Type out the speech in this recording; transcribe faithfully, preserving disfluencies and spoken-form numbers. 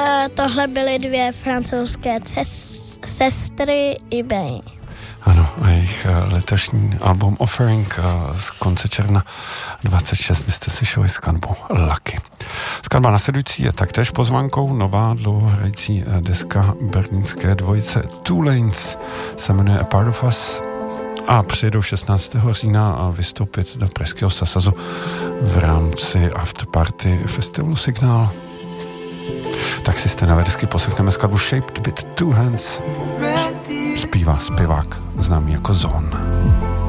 tohle byly dvě francouzské ces- sestry eBay. Ano, a jejich letošní album Offering z konce června dvacet šest byste slyšeli skladbu Lucky. Skladba nasledující je taktéž pozvánkou, nová dlouhohrající deska berlínské dvojice Two Lanes, se jmenuje A Part of Us a přijedou šestnáctého října vystoupit do pražského Sasazu v rámci afterparty festivalu Signál. Tak si jste na vedesky poslechneme skladbu Shaped with Two Hands. Zpívá zpěvák známý jako Zone.